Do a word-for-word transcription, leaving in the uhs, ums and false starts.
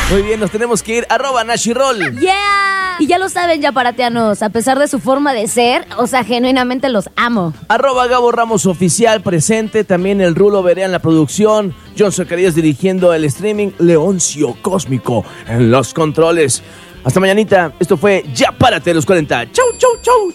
Muy bien, nos tenemos que ir. Arroba Nashiroll. ¡Yeah! Y ya lo saben, yaparatianos, a pesar de su forma de ser, o sea, genuinamente los amo. Arroba Gabo Ramos Oficial presente. También el Rulo Berea en la producción. John Zacarías dirigiendo el streaming. Leoncio Cósmico en los controles. Hasta mañanita. Esto fue Ya Párate los cuarenta. Chau, chau, chau.